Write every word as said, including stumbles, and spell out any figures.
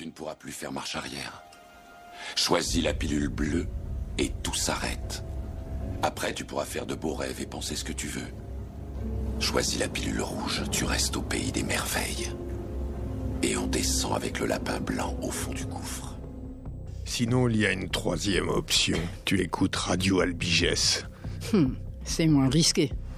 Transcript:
tu ne pourras plus faire marche arrière. Choisis la pilule bleue et tout s'arrête. Après, tu pourras faire de beaux rêves et penser ce que tu veux. Choisis la pilule rouge, tu restes au pays des merveilles. Et on descend avec le lapin blanc au fond du gouffre. Sinon, il y a une troisième option. Tu écoutes Radio Albigès. Hmm, c'est moins risqué.